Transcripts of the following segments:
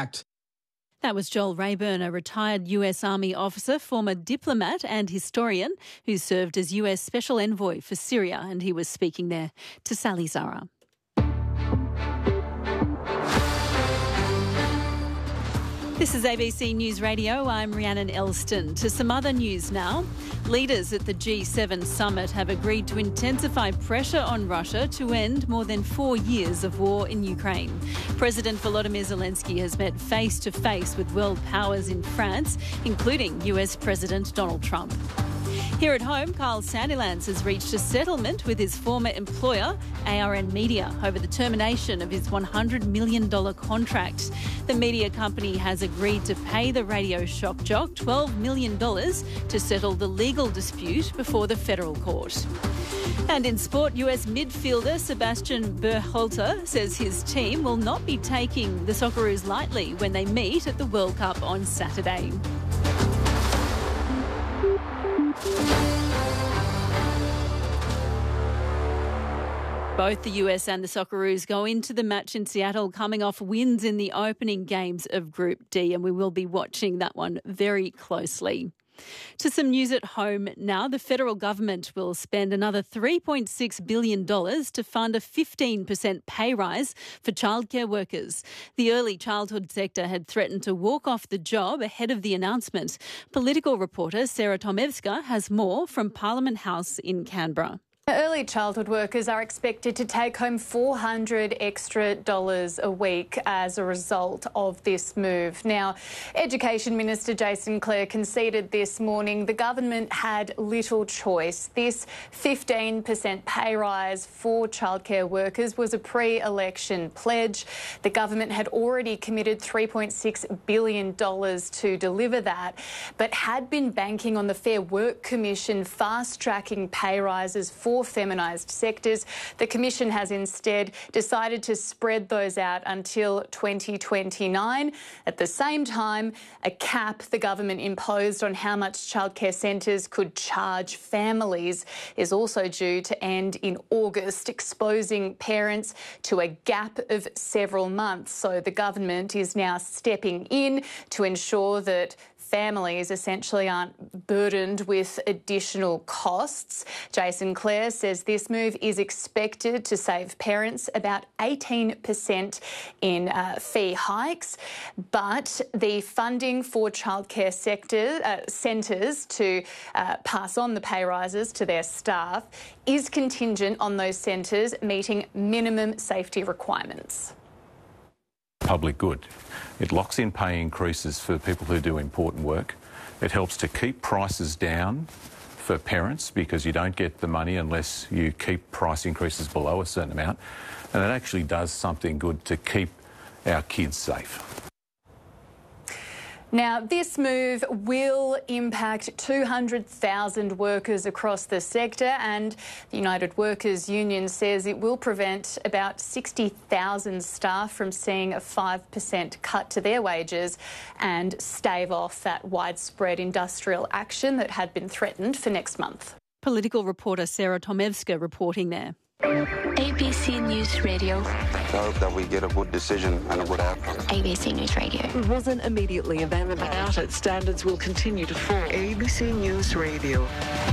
act. That was Joel Rayburn, a retired US Army officer, former diplomat and historian who served as US Special Envoy for Syria, and he was speaking there to Sally Zara. This is ABC News Radio. I'm Rhiannon Elston. To some other news now. Leaders at the G7 summit have agreed to intensify pressure on Russia to end more than 4 years of war in Ukraine. President Volodymyr Zelensky has met face-to-face with world powers in France, including US President Donald Trump. Here at home, Carl Sandilands has reached a settlement with his former employer, ARN Media, over the termination of his $100 million contract. The media company has agreed to pay the radio shock jock $12 million to settle the legal dispute before the federal court. And in sport, US midfielder Sebastian Berhalter says his team will not be taking the Socceroos lightly when they meet at the World Cup on Saturday. Both the US and the Socceroos go into the match in Seattle coming off wins in the opening games of Group D, and we will be watching that one very closely. To some news at home now. The federal government will spend another $3.6 billion to fund a 15% pay rise for childcare workers. The early childhood sector had threatened to walk off the job ahead of the announcement. Political reporter Sarah Tomevska has more from Parliament House in Canberra. Early childhood workers are expected to take home $400 extra a week as a result of this move. Now, Education Minister Jason Clare conceded this morning the government had little choice. This 15% pay rise for childcare workers was a pre-election pledge. The government had already committed $3.6 billion to deliver that, but had been banking on the Fair Work Commission fast-tracking pay rises for feminised sectors. The Commission has instead decided to spread those out until 2029. At the same time, a cap the government imposed on how much childcare centres could charge families is also due to end in August, exposing parents to a gap of several months. So the government is now stepping in to ensure that families essentially aren't burdened with additional costs. Jason Clare says this move is expected to save parents about 18% in fee hikes, but the funding for childcare centres to pass on the pay rises to their staff is contingent on those centres meeting minimum safety requirements. Public good. It locks in pay increases for people who do important work. It helps to keep prices down for parents because you don't get the money unless you keep price increases below a certain amount. And it actually does something good to keep our kids safe. Now, this move will impact 200,000 workers across the sector, and the United Workers Union says it will prevent about 60,000 staff from seeing a 5% cut to their wages and stave off that widespread industrial action that had been threatened for next month. Political reporter Sarah Tomevska reporting there. ABC News Radio. I hope that we get a good decision and a good outcome. ABC News Radio. It wasn't immediately available. Out it, standards will continue to fall. ABC News Radio.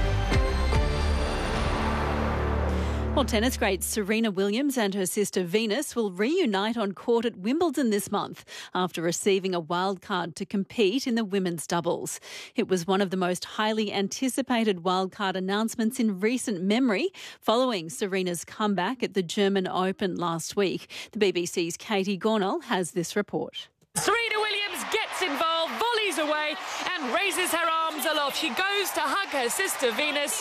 Well, tennis great Serena Williams and her sister Venus will reunite on court at Wimbledon this month after receiving a wildcard to compete in the women's doubles. It was one of the most highly anticipated wildcard announcements in recent memory following Serena's comeback at the German Open last week. The BBC's Katie Gornall has this report. Serena Williams gets involved, volleys away and raises her arms aloft. She goes to hug her sister Venus.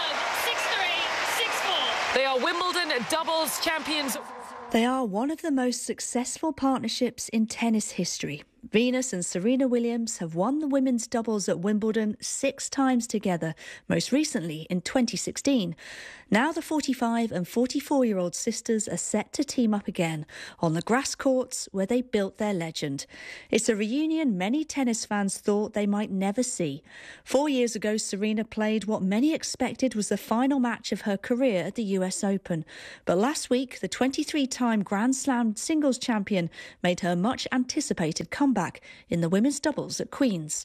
They are Wimbledon doubles champions. They are one of the most successful partnerships in tennis history. Venus and Serena Williams have won the women's doubles at Wimbledon 6 times together, most recently in 2016. Now the 45 and 44-year-old sisters are set to team up again on the grass courts where they built their legend. It's a reunion many tennis fans thought they might never see. 4 years ago, Serena played what many expected was the final match of her career at the US Open. But last week, the 23-time Grand Slam singles champion made her much anticipated comeback in the women's doubles at Queen's.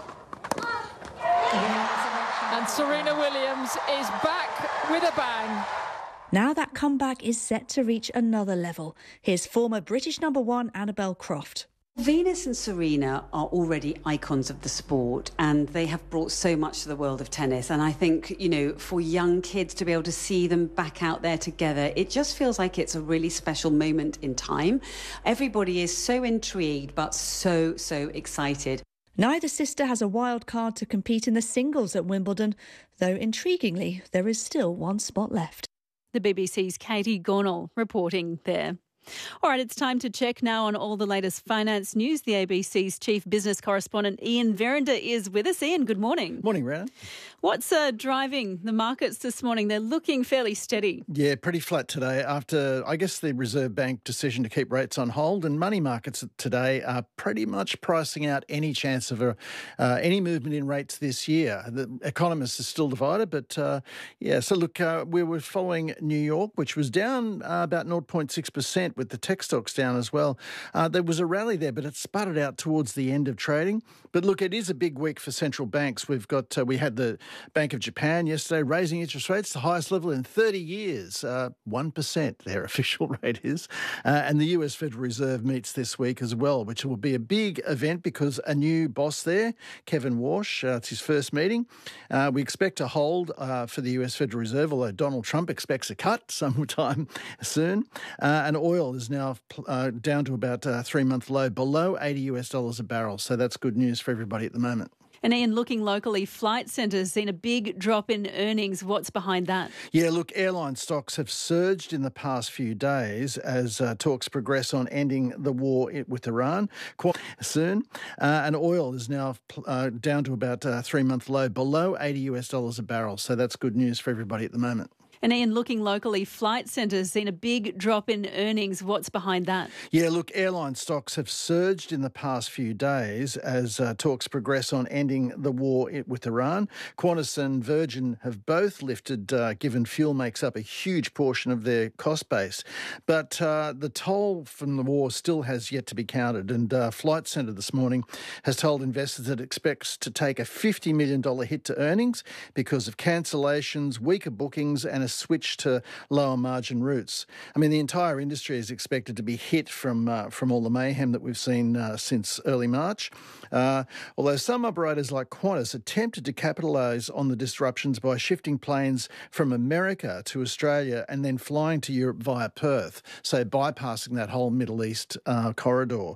And Serena Williams is back with a bang. Now that comeback is set to reach another level. Here's former British number 1 Annabel Croft. Venus and Serena are already icons of the sport, and they have brought so much to the world of tennis. And I think, for young kids to be able to see them back out there together, it just feels like it's a really special moment in time. Everybody is so intrigued, but so excited. Neither sister has a wild card to compete in the singles at Wimbledon, though intriguingly, there is still one spot left. The BBC's Katie Gornall reporting there. All right, it's time to check now on all the latest finance news. The ABC's chief business correspondent Ian Verinder is with us. Ian, good morning. Morning, Rhiannon. What's driving the markets this morning? They're looking fairly steady. Yeah, pretty flat today after, I guess, the Reserve Bank decision to keep rates on hold, and money markets today are pretty much pricing out any chance of any movement in rates this year. The economists are still divided, but so look, we were following New York, which was down about 0.6%. With the tech stocks down as well. There was a rally there, but it sputtered out towards the end of trading. But look, it is a big week for central banks. We had the Bank of Japan yesterday raising interest rates, the highest level in 30 years, 1% their official rate is. And the US Federal Reserve meets this week as well, which will be a big event because a new boss there, Kevin Warsh, it's his first meeting. We expect to hold for the US Federal Reserve, although Donald Trump expects a cut sometime soon. And oil is now down to about a 3-month low, below $80 a barrel. So that's good news for everybody at the moment. And Ian, looking locally, Flight Centre's seen a big drop in earnings. What's behind that? Yeah, look, airline stocks have surged in the past few days as talks progress on ending the war with Iran soon. And oil is now down to about a 3-month low, below $80 a barrel. So that's good news for everybody at the moment. And Ian, looking locally, Flight Centre's seen a big drop in earnings. What's behind that? Yeah, look, airline stocks have surged in the past few days as talks progress on ending the war with Iran. Qantas and Virgin have both lifted, given fuel makes up a huge portion of their cost base. But the toll from the war still has yet to be counted. And Flight Centre this morning has told investors that it expects to take a $50 million hit to earnings because of cancellations, weaker bookings and a switch to lower margin routes. I mean, the entire industry is expected to be hit from all the mayhem that we've seen since early March. Although some operators like Qantas attempted to capitalise on the disruptions by shifting planes from America to Australia and then flying to Europe via Perth, so bypassing that whole Middle East corridor.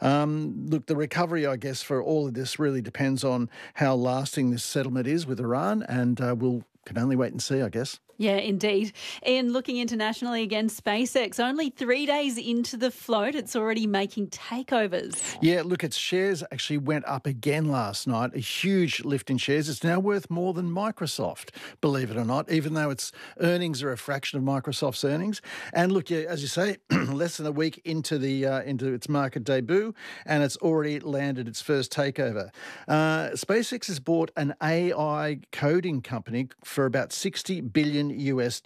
Look, the recovery, I guess, for all of this really depends on how lasting this settlement is with Iran, and we'll can only wait and see, I guess. Yeah, indeed. Ian, looking internationally again, SpaceX, only 3 days into the float, it's already making takeovers. Yeah, look, its shares actually went up again last night, a huge lift in shares. It's now worth more than Microsoft, believe it or not, even though its earnings are a fraction of Microsoft's earnings. And look, yeah, as you say, less than a week into its market debut, and it's already landed its first takeover. SpaceX has bought an AI coding company for about $60 billion US,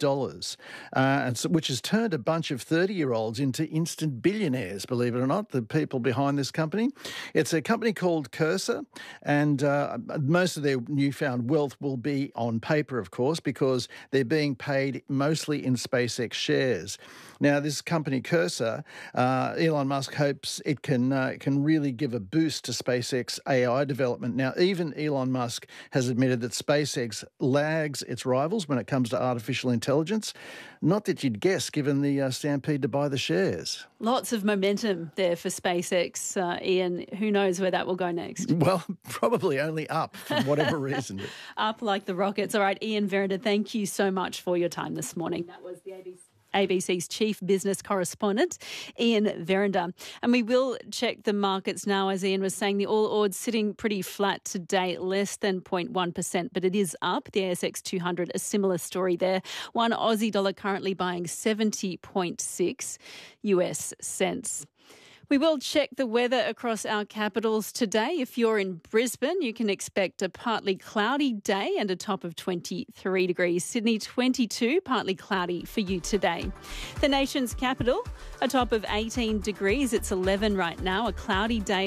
which has turned a bunch of 30-year-olds into instant billionaires, believe it or not, the people behind this company. It's a company called Cursor, and most of their newfound wealth will be on paper, of course, because they're being paid mostly in SpaceX shares. Now, this company, Cursor, Elon Musk hopes it can really give a boost to SpaceX AI development. Now, even Elon Musk has admitted that SpaceX lags its rivals when it comes to artificial intelligence. Not that you'd guess, given the stampede to buy the shares. Lots of momentum there for SpaceX, Ian. Who knows where that will go next? Well, probably only up for whatever reason. Up like the rockets. All right, Ian Verinder, thank you so much for your time this morning. That was the ABC. ABC's chief business correspondent, Ian Verinder. And we will check the markets now. As Ian was saying, the All Ords sitting pretty flat today, less than 0.1%, but it is up. The ASX 200, a similar story there. One Aussie dollar currently buying 70.6 US cents. We will check the weather across our capitals today. If you're in Brisbane, you can expect a partly cloudy day and a top of 23 degrees. Sydney, 22, partly cloudy for you today. The nation's capital, a top of 18 degrees. It's 11 right now, a cloudy day